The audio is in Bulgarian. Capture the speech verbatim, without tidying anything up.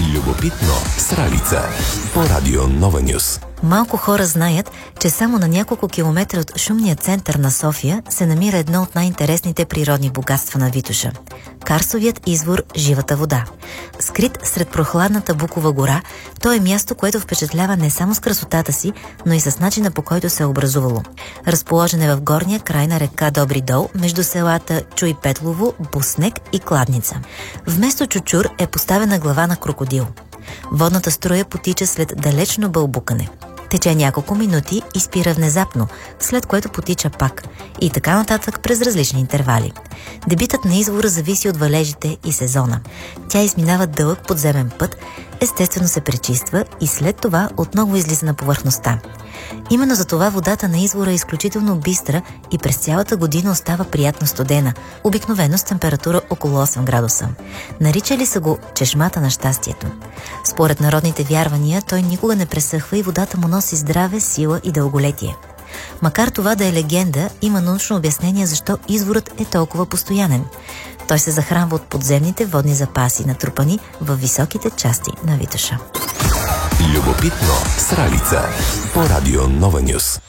Любопитно с Ралица по Радио Нова Нюс. Малко хора знаят, че само на няколко километра от шумния център на София се намира едно от най-интересните природни богатства на Витоша – карстовият извор Живата вода. Скрит сред прохладната Букова гора, то е място, което впечатлява не само с красотата си, но и с начина, по който се е образувало. Разположен е в горния край на река Добри дол, между селата Чуй-Петлово, Буснек и Кладница. Вместо чучур е поставена глава на крокодил. Водната струя потича след далечно бълбукане. Тече няколко минути и спира внезапно, след което потича пак. И така нататък през различни интервали. Дебитът на извора зависи от валежите и сезона. Тя изминава дълъг подземен път, естествено се пречиства и след това отново излиза на повърхността. Именно за това водата на извора е изключително бистра и през цялата година остава приятно студена, обикновено с температура около осем градуса. Наричали са го чешмата на щастието. Според народните вярвания, той никога не пресъхва и водата му носи здраве, сила и дълголетие. Макар това да е легенда, има научно обяснение защо изворът е толкова постоянен. Той се захранва от подземните водни запаси, натрупани във високите части на Витоша. Любопитно с Ралица по Радио Нова Нюс.